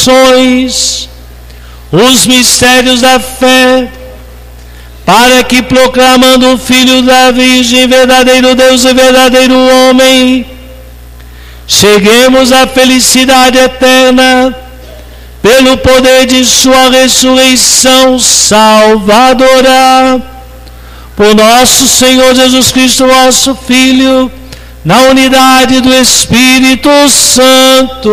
tribulações, os mistérios da fé, para que, proclamando o Filho da Virgem, verdadeiro Deus e verdadeiro homem, cheguemos à felicidade eterna, pelo poder de sua ressurreição salvadora. Por nosso Senhor Jesus Cristo, nosso Filho, na unidade do Espírito Santo.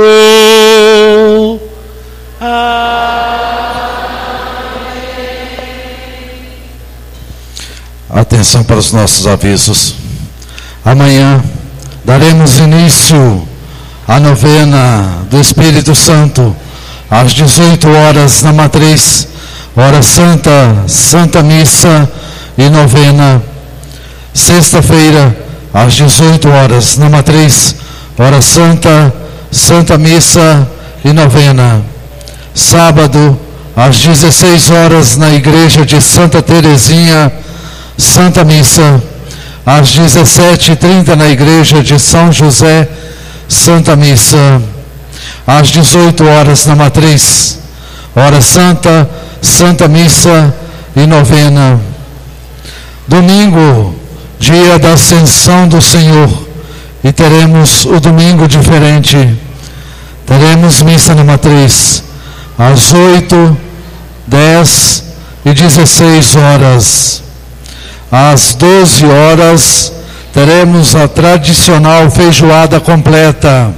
Atenção para os nossos avisos. Amanhã daremos início à novena do Espírito Santo, às 18 horas na Matriz, hora santa, Santa Missa e novena. Sexta-feira, às 18 horas na Matriz, hora santa, Santa Missa e novena. Sábado, às 16 horas na Igreja de Santa Teresinha, Santa Missa. Às 17h30 na Igreja de São José, Santa Missa. Às 18 horas na Matriz, hora santa, Santa Missa e novena. Domingo, dia da Ascensão do Senhor, e teremos o domingo diferente. Teremos missa na Matriz às 8, 10 e 16 horas. Às 12 horas teremos a tradicional feijoada completa.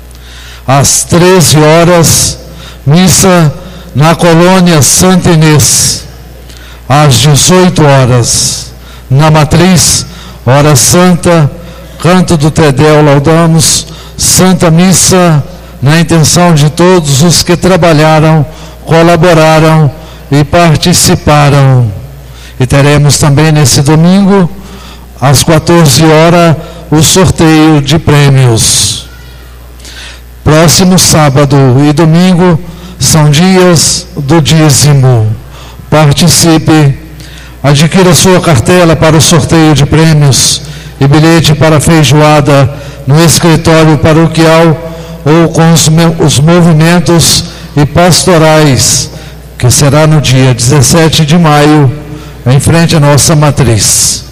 Às 13 horas, missa na colônia Santa Inês. Às 18 horas, na Matriz, hora santa, canto do Tedel laudamos, Santa Missa, na intenção de todos os que trabalharam, colaboraram e participaram. E teremos também nesse domingo, às 14 horas, o sorteio de prêmios. Próximo sábado e domingo são dias do dízimo. Participe, adquira sua cartela para o sorteio de prêmios e bilhete para a feijoada no escritório paroquial ou com os movimentos e pastorais, que será no dia 17 de maio, em frente à nossa Matriz.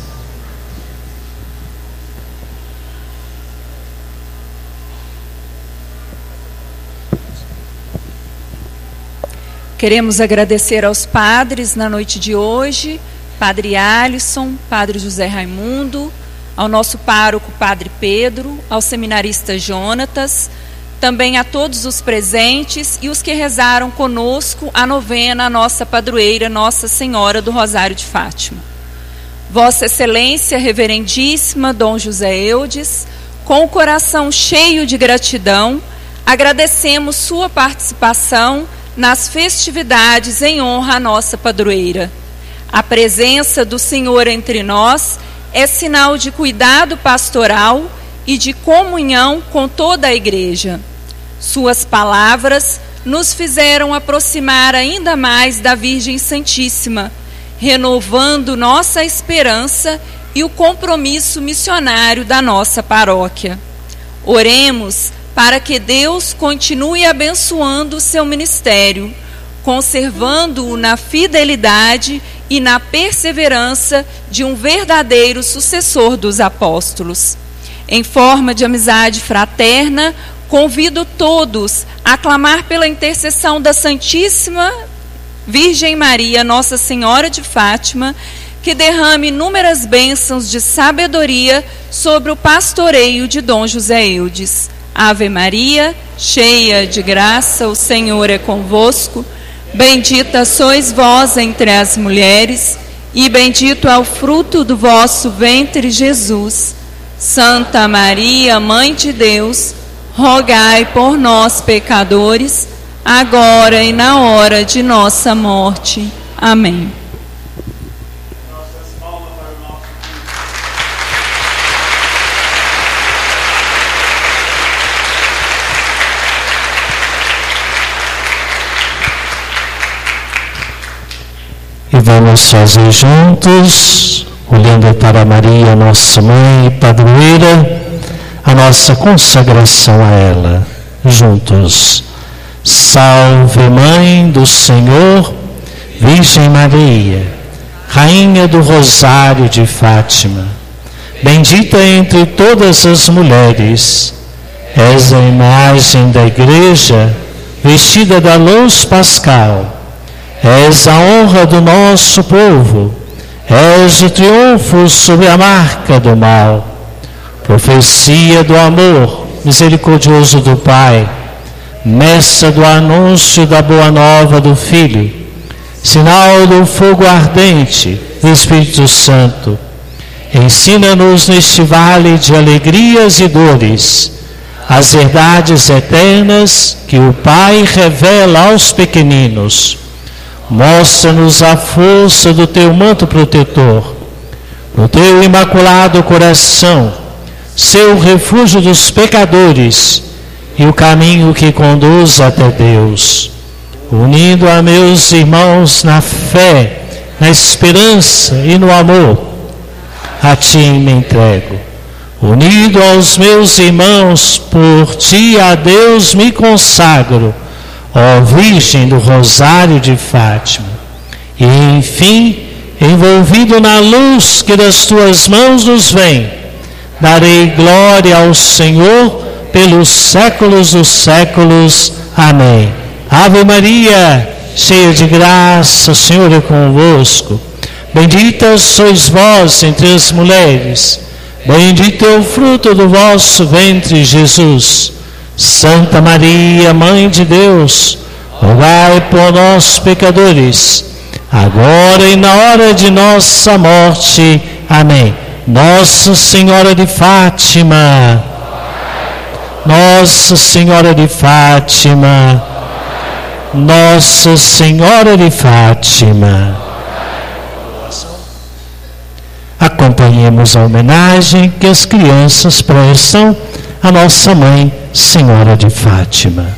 Queremos agradecer aos padres na noite de hoje, Padre Alisson, Padre José Raimundo, ao nosso pároco Padre Pedro, ao seminarista Jonatas, também a todos os presentes e os que rezaram conosco a novena à nossa padroeira, Nossa Senhora do Rosário de Fátima. Vossa Excelência Reverendíssima Dom José Eudes, com o coração cheio de gratidão, agradecemos sua participação nas festividades em honra à nossa padroeira. A presença do Senhor entre nós é sinal de cuidado pastoral e de comunhão com toda a Igreja. Suas palavras nos fizeram aproximar ainda mais da Virgem Santíssima, renovando nossa esperança e o compromisso missionário da nossa paróquia. Oremos para que Deus continue abençoando o seu ministério, conservando-o na fidelidade e na perseverança de um verdadeiro sucessor dos apóstolos. Em forma de amizade fraterna, convido todos a clamar pela intercessão da Santíssima Virgem Maria, Nossa Senhora de Fátima, que derrame inúmeras bênçãos de sabedoria sobre o pastoreio de Dom José Eudes. Ave Maria, cheia de graça, o Senhor é convosco. Bendita sois vós entre as mulheres, e bendito é o fruto do vosso ventre, Jesus. Santa Maria, Mãe de Deus, rogai por nós, pecadores, agora e na hora de nossa morte. Amém. E vamos fazer juntos, olhando para Maria, nossa mãe e padroeira, a nossa consagração a ela. Juntos. Salve, Mãe do Senhor, Virgem Maria, Rainha do Rosário de Fátima, bendita entre todas as mulheres, és a imagem da Igreja, vestida da luz pascal, és a honra do nosso povo, és o triunfo sobre a marca do mal, profecia do amor misericordioso do Pai, mestra do anúncio da boa nova do Filho, sinal do fogo ardente do Espírito Santo. Ensina-nos neste vale de alegrias e dores as verdades eternas que o Pai revela aos pequeninos. Mostra-nos a força do teu manto protetor, no teu imaculado coração, seu refúgio dos pecadores e o caminho que conduz até Deus. Unindo a meus irmãos na fé, na esperança e no amor, a ti me entrego. Unido aos meus irmãos, por ti a Deus me consagro, ó Virgem do Rosário de Fátima. E enfim, envolvido na luz que das tuas mãos nos vem, darei glória ao Senhor pelos séculos dos séculos. Amém. Ave Maria, cheia de graça, o Senhor é convosco. Bendita sois vós entre as mulheres, bendito é o fruto do vosso ventre, Jesus. Santa Maria, Mãe de Deus, rogai por nós, pecadores, agora e na hora de nossa morte. Amém. Nossa Senhora de Fátima, Nossa Senhora de Fátima, Nossa Senhora de Fátima. Acompanhemos a homenagem que as crianças prestam à nossa Mãe, Senhora de Fátima.